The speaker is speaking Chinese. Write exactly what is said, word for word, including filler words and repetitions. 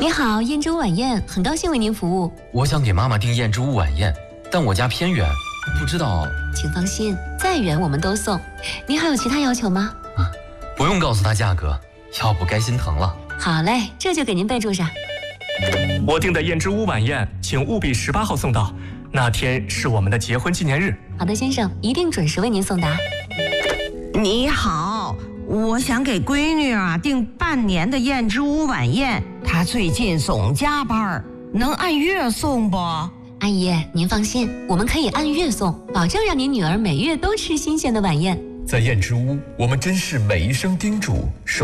你好，燕之屋晚宴，很高兴为您服务。 我想给妈妈订燕之屋晚宴，但我家偏远，不知道。 请放心，再远我们都送。您还有其他要求吗？ 啊，不用告诉他价格，要不该心疼了。 好嘞，这就给您备注上。 我订的燕之屋晚宴，请务必十八号送到，那天是我们的结婚纪念日。 好的，先生，一定准时为您送达。 你好，我想给闺女啊订半年的燕之屋晚宴，她最近总加班，能按月送不？ 阿姨，您放心，我们可以按月送，保证让您女儿每月都吃新鲜的晚宴。 在燕之屋，我们珍视每一声叮嘱。